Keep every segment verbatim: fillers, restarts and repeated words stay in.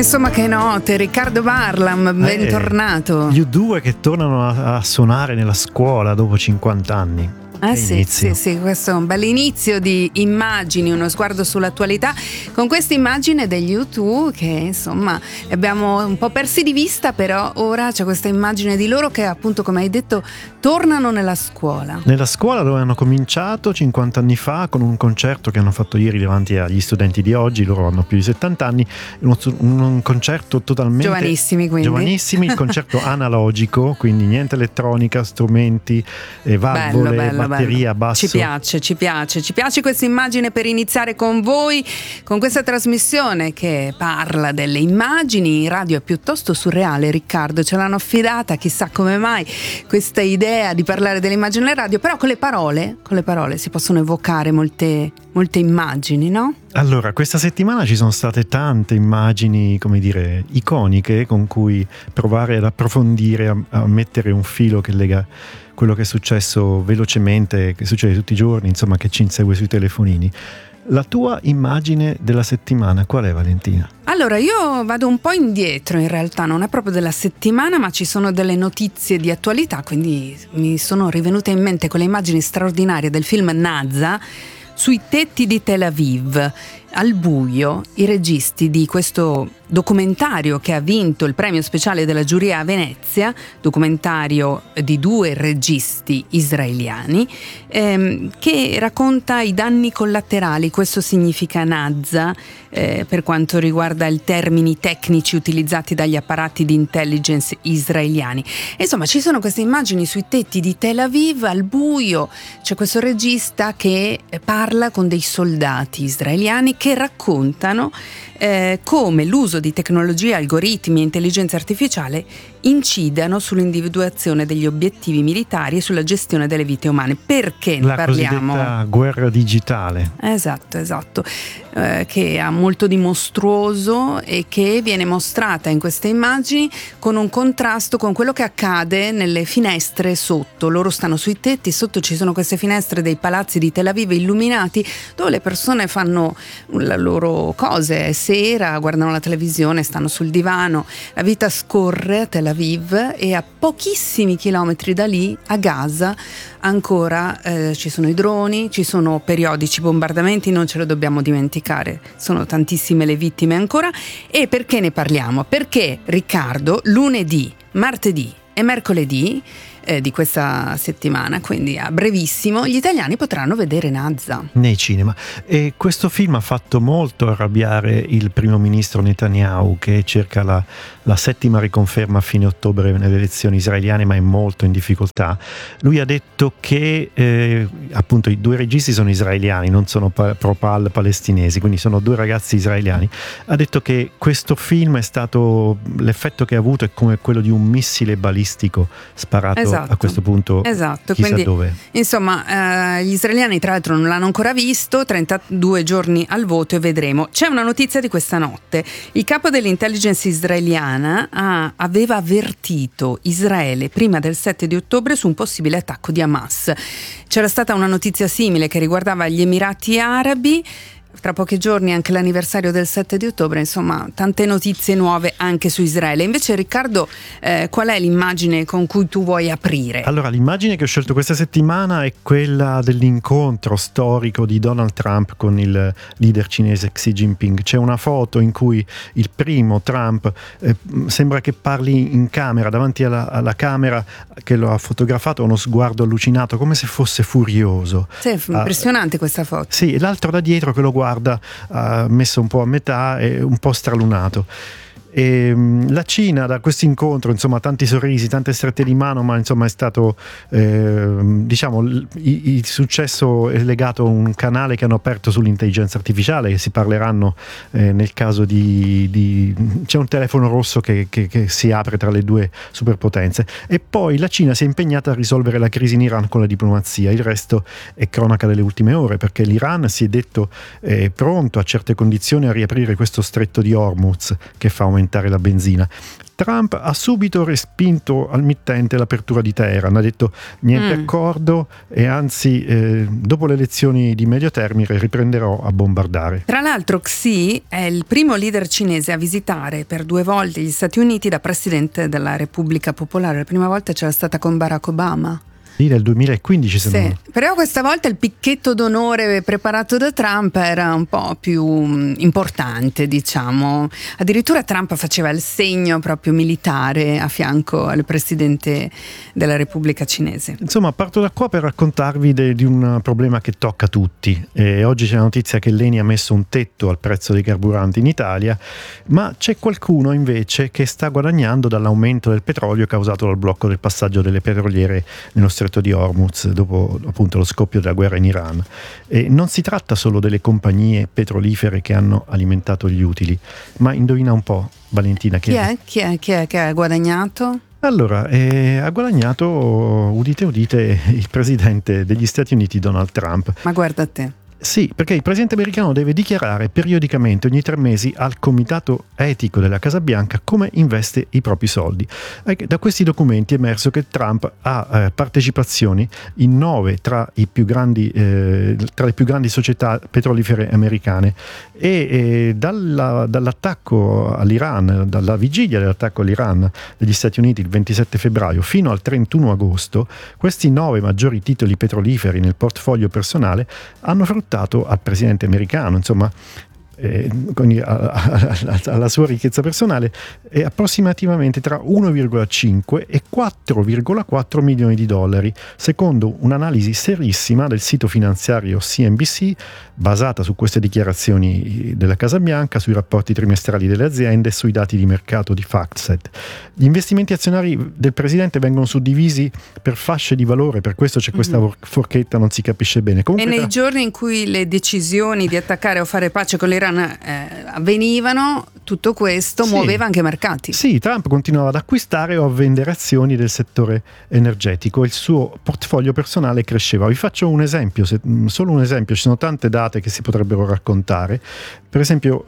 insomma, che note, Riccardo Barlam, bentornato. Eh, gli U due che tornano a, a suonare nella scuola dopo cinquanta anni. Eh sì, sì, sì, questo è un bel inizio di Immagini, uno sguardo sull'attualità, con questa immagine degli U due che insomma abbiamo un po' persi di vista, però ora c'è questa immagine di loro che appunto, come hai detto, tornano nella scuola. Nella scuola dove hanno cominciato cinquanta anni fa con un concerto che hanno fatto ieri davanti agli studenti di oggi, loro hanno più di settanta anni, un, un concerto totalmente... Giovanissimi quindi. Giovanissimi, il concerto analogico, quindi niente elettronica, strumenti, eh, valvole, bello, bello. batteria, basso. Ci piace, ci piace, ci piace questa immagine per iniziare con voi, con questa trasmissione che parla delle immagini. In radio è piuttosto surreale, Riccardo, ce l'hanno affidata, chissà come mai, questa idea di parlare delle immagini in radio, però con le parole, con le parole si possono evocare molte, molte immagini, no? Allora, questa settimana ci sono state tante immagini, come dire, iconiche con cui provare ad approfondire, a, a mettere un filo che lega quello che è successo velocemente, che succede tutti i giorni, insomma, che ci insegue sui telefonini. La tua immagine della settimana qual è, Valentina? Allora, io vado un po' indietro, in realtà non è proprio della settimana, ma ci sono delle notizie di attualità, quindi mi sono rivenute in mente quelle immagini straordinarie del film Nazza sui tetti di Tel Aviv. Al buio, i registi di questo documentario che ha vinto il premio speciale della giuria a Venezia, documentario di due registi israeliani, ehm, che racconta i danni collaterali, questo significa Nazza, eh, per quanto riguarda i termini tecnici utilizzati dagli apparati di intelligence israeliani. E insomma, ci sono queste immagini sui tetti di Tel Aviv al buio, c'è questo regista che parla con dei soldati israeliani che raccontano eh, come l'uso di tecnologie, algoritmi e intelligenza artificiale incidano sull'individuazione degli obiettivi militari e sulla gestione delle vite umane. Perché ne La parliamo? La cosiddetta guerra digitale. Esatto, esatto, eh, che ha molto di mostruoso e che viene mostrata in queste immagini con un contrasto con quello che accade nelle finestre sotto. Loro stanno sui tetti, sotto ci sono queste finestre dei palazzi di Tel Aviv illuminati, dove le persone fanno le loro cose, è sera, guardano la televisione, stanno sul divano. La vita scorre a Tel Aviv e a pochissimi chilometri da lì, a Gaza, ancora eh, ci sono i droni, ci sono periodici bombardamenti, non ce lo dobbiamo dimenticare, sono tantissime le vittime ancora. E perché ne parliamo? Perché, Riccardo, lunedì, martedì e mercoledì eh, di questa settimana, quindi a brevissimo, gli italiani potranno vedere Nazza nei cinema. E questo film ha fatto molto arrabbiare il primo ministro Netanyahu, che cerca la, la settima riconferma a fine ottobre nelle elezioni israeliane, ma è molto in difficoltà. Lui ha detto che eh, appunto i due registi sono israeliani, non sono pa- pro-pal palestinesi, quindi sono due ragazzi israeliani. Ha detto che questo film è stato, l'effetto che ha avuto è come quello di un missile balistico sparato, esatto, a questo punto, esatto, chissà quindi, dove. Insomma, eh, gli israeliani tra l'altro non l'hanno ancora visto, trentadue giorni al voto e vedremo. C'è una notizia di questa notte: il capo dell'intelligence israeliana ha, aveva avvertito Israele prima del sette di ottobre su un possibile attacco di Hamas. C'era stata una notizia simile che riguardava gli Emirati Arabi. Tra pochi giorni anche l'anniversario del sette di ottobre, insomma tante notizie nuove anche su Israele. Invece, Riccardo, eh, qual è l'immagine con cui tu vuoi aprire? Allora, l'immagine che ho scelto questa settimana è quella dell'incontro storico di Donald Trump con il leader cinese Xi Jinping. C'è una foto in cui il primo Trump eh, sembra che parli in camera, davanti alla, alla camera che lo ha fotografato, uno sguardo allucinato, come se fosse furioso. Sì, impressionante uh, questa foto. Sì, e l'altro da dietro che lo guarda uh, messo un po' a metà e un po' stralunato. E, la Cina, da questo incontro, insomma, tanti sorrisi, tante strette di mano, ma insomma è stato eh, diciamo il, il successo è legato a un canale che hanno aperto sull'intelligenza artificiale, che si parleranno eh, nel caso di, di c'è un telefono rosso che, che, che si apre tra le due superpotenze. E poi la Cina si è impegnata a risolvere la crisi in Iran con la diplomazia. Il resto è cronaca delle ultime ore, perché l'Iran si è detto eh, pronto a certe condizioni a riaprire questo stretto di Hormuz che fa aumentare aumentare la benzina. Trump ha subito respinto al mittente l'apertura di Teheran, ha detto niente mm. accordo e anzi eh, dopo le elezioni di medio termine riprenderò a bombardare. Tra l'altro Xi è il primo leader cinese a visitare per due volte gli Stati Uniti da presidente della Repubblica Popolare. La prima volta c'era stata con Barack Obama. Sì, nel duemilaquindici se sì, non... però questa volta il picchetto d'onore preparato da Trump era un po' più importante, diciamo. Addirittura Trump faceva il segno proprio militare a fianco al presidente della Repubblica Cinese. Insomma, parto da qua per raccontarvi de, di un problema che tocca tutti. E oggi c'è la notizia che l'Eni ha messo un tetto al prezzo dei carburanti in Italia, ma c'è qualcuno invece che sta guadagnando dall'aumento del petrolio causato dal blocco del passaggio delle petroliere nello Stretto di Hormuz dopo appunto lo scoppio della guerra in Iran. E non si tratta solo delle compagnie petrolifere che hanno alimentato gli utili, ma indovina un po', Valentina, che chi è? Chi è? Chi è che ha guadagnato? Allora, eh, ha guadagnato, udite udite, il presidente degli Stati Uniti Donald Trump. Ma guarda te. Sì, perché il presidente americano deve dichiarare periodicamente ogni tre mesi al comitato etico della Casa Bianca come investe i propri soldi. Da questi documenti è emerso che Trump ha eh, partecipazioni in nove tra, i più grandi, eh, tra le più grandi società petrolifere americane e eh, dalla, dall'attacco all'Iran, dalla vigilia dell'attacco all'Iran degli Stati Uniti il ventisette febbraio fino al trentuno agosto, questi nove maggiori titoli petroliferi nel portfolio personale hanno fruttato al presidente americano, insomma, eh, alla sua ricchezza personale è approssimativamente tra uno virgola cinque e quattro virgola quattro milioni di dollari, secondo un'analisi serissima del sito finanziario C N B C basata su queste dichiarazioni della Casa Bianca, sui rapporti trimestrali delle aziende e sui dati di mercato di FactSet. Gli investimenti azionari del presidente vengono suddivisi per fasce di valore, per questo c'è questa mm-hmm. forchetta, non si capisce bene. Comunque, e nei tra... giorni in cui le decisioni di attaccare o fare pace con l'Iran eh, avvenivano, tutto questo sì. muoveva anche i mercati. Sì, Trump continuava ad acquistare o a vendere azioni del settore energetico e il suo portfolio personale cresceva. Vi faccio un esempio, se, solo un esempio, ci sono tante date che si potrebbero raccontare. Per esempio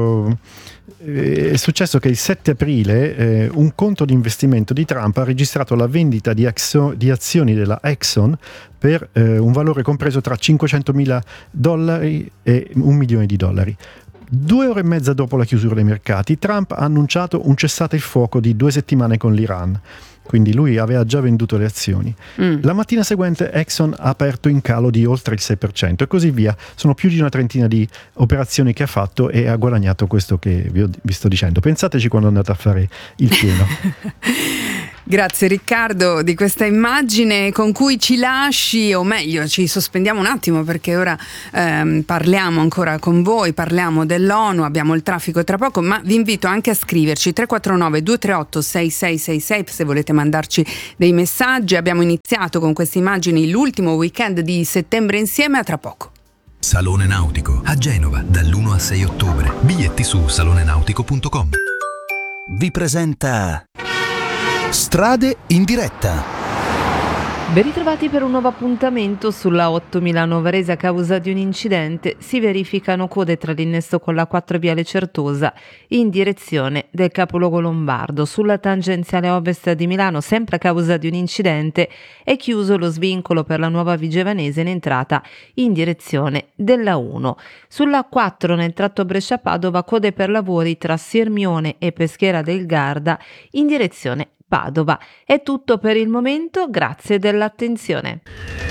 eh, è successo che il sette aprile eh, un conto di investimento di Trump ha registrato la vendita di, axo, di azioni della Exxon per eh, un valore compreso tra cinquecentomila dollari e un milione di dollari. Due ore e mezza dopo la chiusura dei mercati, Trump ha annunciato un cessate il fuoco di due settimane con l'Iran. Quindi lui aveva già venduto le azioni. Mm. La mattina seguente Exxon ha aperto in calo di oltre il sei per cento e così via. Sono più di una trentina di operazioni che ha fatto e ha guadagnato questo che vi, ho, vi sto dicendo. Pensateci quando andate a fare il pieno. Grazie Riccardo di questa immagine con cui ci lasci, o meglio ci sospendiamo un attimo perché ora ehm, parliamo ancora con voi, parliamo dell'ONU, abbiamo il traffico tra poco, ma vi invito anche a scriverci tre quattro nove due tre otto sei sei sei sei se volete mandarci dei messaggi. Abbiamo iniziato con queste immagini l'ultimo weekend di settembre insieme, a tra poco. Salone Nautico a Genova dall'uno al sei ottobre. Biglietti su salone nautico punto com. Vi presenta Strade in diretta. Ben ritrovati per un nuovo appuntamento sulla otto Milano Varese. A causa di un incidente si verificano code tra l'innesto con la quattro Viale Certosa in direzione del capoluogo lombardo. Sulla tangenziale ovest di Milano, sempre a causa di un incidente, è chiuso lo svincolo per la Nuova Vigevanese in entrata in direzione della uno. Sulla quattro nel tratto Brescia-Padova, code per lavori tra Sirmione e Peschiera del Garda in direzione Padova. È tutto per il momento, grazie dell'attenzione.